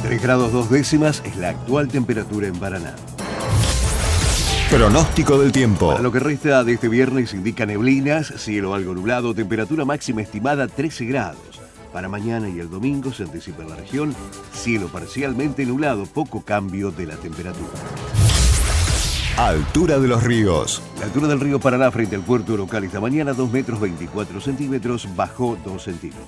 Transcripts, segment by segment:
3 grados 2 décimas es la actual temperatura en Paraná. Pronóstico del tiempo. Para lo que resta de este viernes indica neblinas, cielo algo nublado, temperatura máxima estimada 13 grados. Para mañana y el domingo se anticipa en la región cielo parcialmente nublado, poco cambio de la temperatura. Altura de los ríos. La altura del río Paraná frente al puerto local esta mañana 2 metros 24 centímetros, bajó 2 centímetros.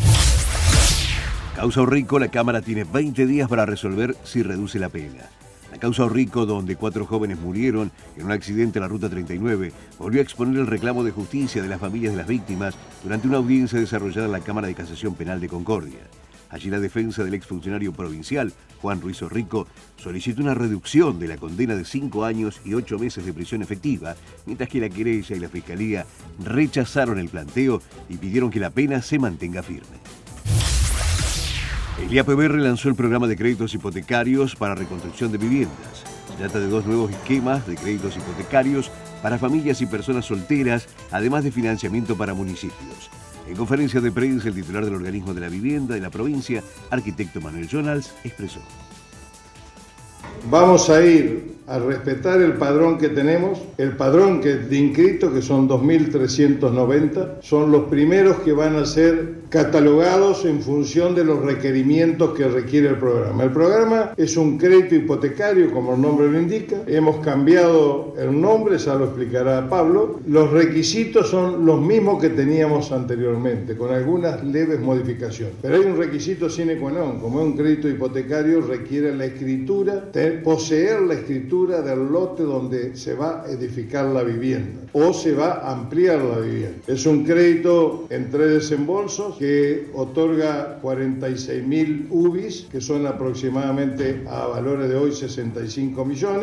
Causa Orrico, la Cámara tiene 20 días para resolver si reduce la pena. La causa Orrico, donde 4 jóvenes murieron en un accidente en la Ruta 39, volvió a exponer el reclamo de justicia de las familias de las víctimas durante una audiencia desarrollada en la Cámara de Casación Penal de Concordia. Allí la defensa del exfuncionario provincial, Juan Ruiz Orrico, solicitó una reducción de la condena de 5 años y 8 meses de prisión efectiva, mientras que la querella y la Fiscalía rechazaron el planteo y pidieron que la pena se mantenga firme. El IAPBR lanzó el programa de créditos hipotecarios para reconstrucción de viviendas. Se trata de 2 nuevos esquemas de créditos hipotecarios para familias y personas solteras, además de financiamiento para municipios. En conferencia de prensa, el titular del organismo de la vivienda de la provincia, arquitecto Manuel Jonals, expresó: vamos a ir a respetar el padrón que tenemos, el padrón de inscritos, que son 2.390, son los primeros que van a ser catalogados en función de los requerimientos que requiere el programa. El programa es un crédito hipotecario, como el nombre lo indica. Hemos cambiado el nombre, ya lo explicará Pablo. Los requisitos son los mismos que teníamos anteriormente, con algunas leves modificaciones. Pero hay un requisito sine qua non. Como es un crédito hipotecario, requiere la escritura, poseer la escritura del lote donde se va a edificar la vivienda o se va a ampliar la vivienda. Es un crédito en 3 desembolsos que otorga 46.000 UBIs, que son aproximadamente a valores de hoy 65 millones.